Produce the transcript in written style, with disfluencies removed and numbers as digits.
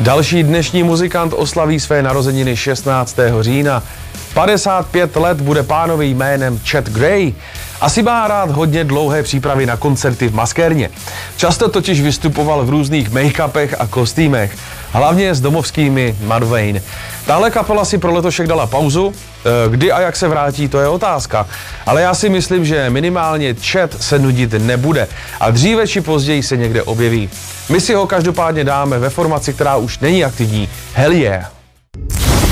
Další dnešní muzikant oslaví své narozeniny 16. října. 55 let bude pánovi jménem Chad Gray. Asi má rád hodně dlouhé přípravy na koncerty v maskérně. Často totiž vystupoval v různých make-upech a kostýmech, hlavně s domovskými Mudvayne. Tahle kapela si pro letošek dala pauzu, kdy a jak se vrátí, to je otázka. Ale já si myslím, že minimálně Chad se nudit nebude a dříve či později se někde objeví. My si ho každopádně dáme ve formaci, která už není aktivní. Hell yeah!